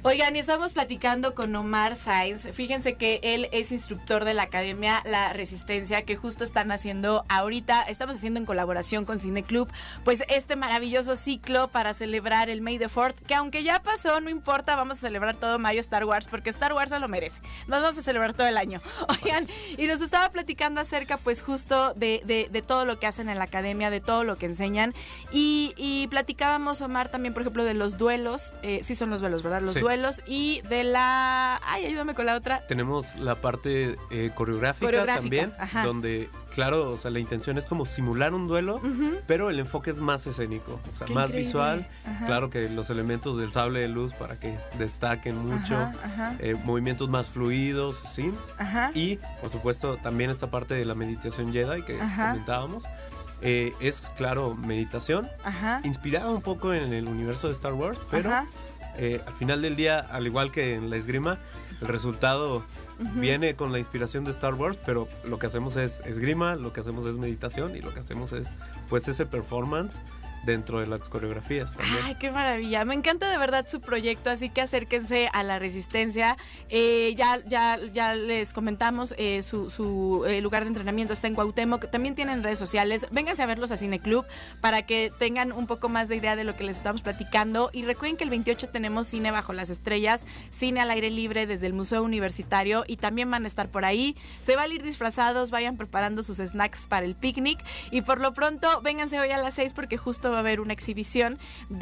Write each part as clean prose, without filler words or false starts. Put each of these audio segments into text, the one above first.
Oigan, y estamos platicando con Omar Sáenz. Fíjense que él es instructor de la Academia La Resistencia, que justo están haciendo ahorita, estamos haciendo en colaboración con Cineclub, pues este maravilloso ciclo para celebrar el May the 4th, que aunque ya pasó, no importa, vamos a celebrar todo mayo Star Wars, porque Star Wars se lo merece. Nos vamos a celebrar todo el año. Oigan, y nos estaba platicando acerca, pues justo de todo lo que hacen en la Academia, de todo lo que enseñan, y platicábamos, Omar, también, por ejemplo, de los duelos, sí son los duelos, ¿verdad? Los duelos y de la... Ay, ayúdame con la otra. Tenemos la parte coreográfica también, ajá, donde, claro, o sea, la intención es como simular un duelo, pero el enfoque es más escénico, o sea, más visual. Ajá. Claro que los elementos del sable de luz para que destaquen mucho, movimientos más fluidos, ¿sí? Ajá. Y, por supuesto, también esta parte de la meditación Jedi que comentábamos. Es, claro, meditación, inspirada un poco en el universo de Star Wars, pero... al final del día, al igual que en la esgrima, el resultado viene con la inspiración de Star Wars, pero lo que hacemos es esgrima, lo que hacemos es meditación y lo que hacemos es pues ese performance dentro de las coreografías también. ¡Ay, qué maravilla! Me encanta de verdad su proyecto, así que acérquense a La Resistencia. Ya les comentamos, su lugar de entrenamiento está en Cuauhtémoc. También tienen redes sociales. Vénganse a verlos a Cineclub para que tengan un poco más de idea de lo que les estamos platicando. Y recuerden que el 28 tenemos Cine Bajo las Estrellas, cine al aire libre desde el Museo Universitario, y también van a estar por ahí. Se van a ir disfrazados, vayan preparando sus snacks para el picnic. Y por lo pronto, vénganse hoy a las 6 porque justo va a haber una exhibición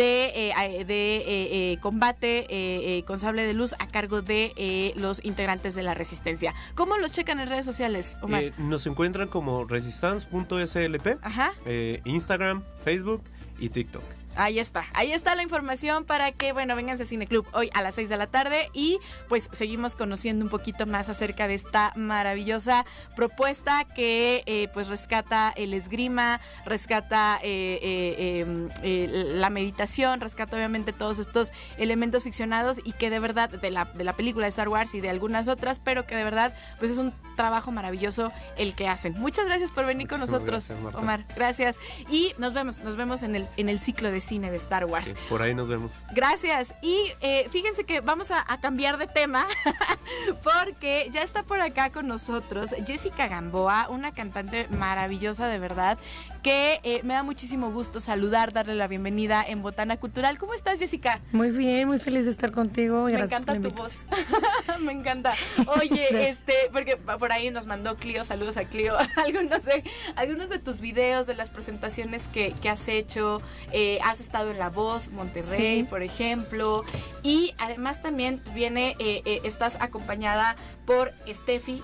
de combate con sable de luz a cargo de los integrantes de La Resistencia. ¿Cómo los checan en redes sociales, Omar? Nos encuentran como resistance.slp, Instagram, Facebook y TikTok. Ahí está la información para que, bueno, vénganse a Cineclub hoy a las 6 de la tarde y pues seguimos conociendo un poquito más acerca de esta maravillosa propuesta que pues rescata el esgrima, rescata la meditación, rescata obviamente todos estos elementos ficcionados y que de verdad, de la película de Star Wars y de algunas otras, pero que de verdad pues es un trabajo maravilloso el que hacen. Muchas gracias por venir con nosotros, gracias, Omar. Gracias. Y nos vemos en el ciclo de cine de Star Wars. Sí, por ahí nos vemos. Gracias. Y fíjense que vamos a cambiar de tema porque ya está por acá con nosotros Jessica Gamboa, una cantante maravillosa de verdad, que me da muchísimo gusto saludar, darle la bienvenida en Botana Cultural. ¿Cómo estás, Jessica? Muy bien, muy feliz de estar contigo. Gracias. Me encanta tu voz. Me encanta. Oye, porque por ahí nos mandó Clio, saludos a Clio, algunos de tus videos, de las presentaciones que has hecho. Has estado en La Voz, Monterrey, por ejemplo, y además también estás acompañada por Steffi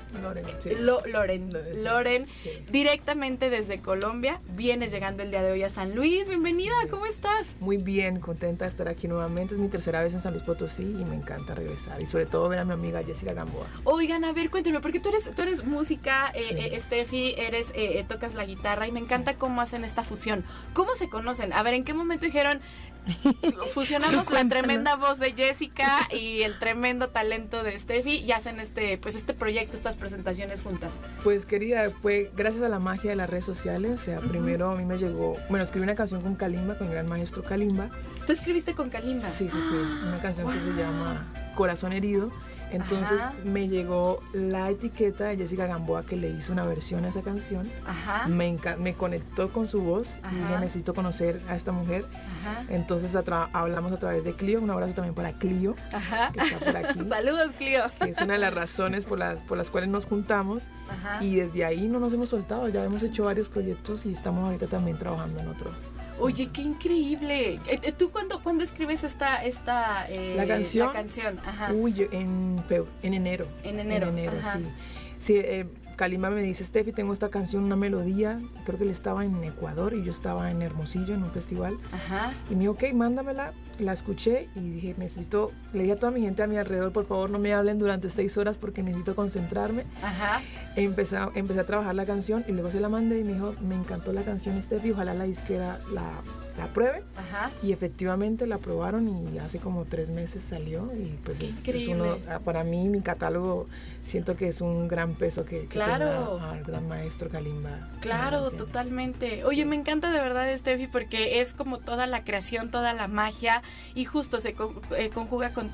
Loren, sí, directamente desde Colombia. Vienes llegando el día de hoy a San Luis. Bienvenida, ¿cómo estás? Muy bien, contenta de estar aquí nuevamente. Es mi tercera vez en San Luis Potosí y me encanta regresar. Y sobre todo ver a mi amiga Jessica Gamboa. Oigan, a ver, cuéntame, porque tú eres música, Steffi, tocas la guitarra y me encanta cómo hacen esta fusión. ¿Cómo se conocen? A ver, ¿en qué momento dijeron fusionamos la tremenda voz de Jessica y el tremendo talento de Steffi y hacen este proyecto, estas presentaciones juntas? Pues querida, fue gracias a la magia de las redes sociales. O sea, primero a mí me llegó, escribí una canción con Kalimba, con el gran maestro Kalimba. ¿Tú escribiste con Kalimba? Sí, una canción que se llama Corazón Herido. Entonces me llegó la etiqueta de Jessica Gamboa, que le hizo una versión a esa canción. Me conectó con su voz y dije, necesito conocer a esta mujer. Entonces hablamos a través de Clio. Un abrazo también para Clio, que está por aquí. Saludos, Clio. Que es una de las razones por las cuales nos juntamos. Y desde ahí no nos hemos soltado. Ya hemos hecho varios proyectos y estamos ahorita también trabajando en otro. Oye, qué increíble. ¿Tú cuándo escribes la canción? Uy, en enero. En enero, sí. Kalimba me dice, Steffi, tengo esta canción, una melodía. Creo que él estaba en Ecuador y yo estaba en Hermosillo en un festival. Y me dijo, ok, mándamela. La escuché y dije, le dije a toda mi gente a mi alrededor, por favor, no me hablen durante 6 horas porque necesito concentrarme. Empecé a trabajar la canción y luego se la mandé y me dijo, me encantó la canción, Steffi, ojalá la disquera la apruebe. Y efectivamente la aprobaron y hace como 3 meses salió y pues es para mí, mi catálogo, siento que es un gran peso que tenga al gran maestro Kalimba. Claro, totalmente. Oye, me encanta de verdad, Steffi, porque es como toda la creación, toda la magia y justo se conjuga con